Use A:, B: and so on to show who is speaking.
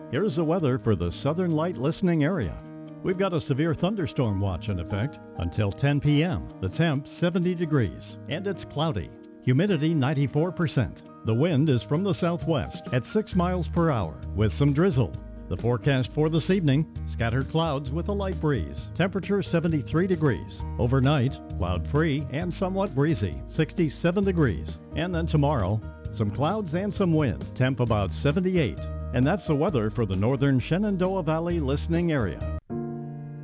A: Here's the weather for the Southern Light listening area. We've got a severe thunderstorm watch in effect until 10 p.m. The temp 70 degrees and it's cloudy. Humidity 94%. The wind is from the southwest at 6 miles per hour with some drizzle. The forecast for this evening, scattered clouds with a light breeze. Temperature 73 degrees. Overnight, cloud-free and somewhat breezy, 67 degrees. And then tomorrow, some clouds and some wind, temp about 78. And that's the weather for the northern Shenandoah Valley listening area.